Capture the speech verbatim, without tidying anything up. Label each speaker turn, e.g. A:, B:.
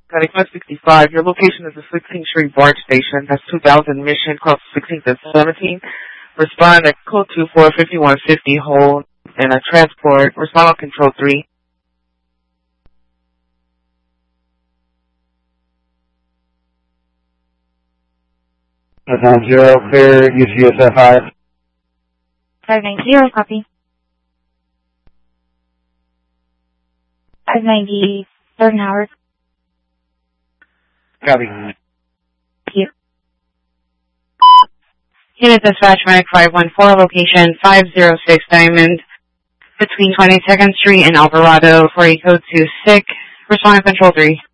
A: Connect sixty-five. Your location is the sixteenth Street BART Station. That's two thousand Mission, cross sixteenth and seventeenth. Respond at code two four five one five zero, hold, and a transport. Respond on control three.
B: nine zero, clear, U C S F five.
C: five nine zero, copy. five ninety, third and Howard.
B: Copy.
C: Thank you.
D: Unit Dispatch, Medic five one four, location five zero six Diamond, between twenty-second Street and Alvarado, for a code two six. Respond to control three.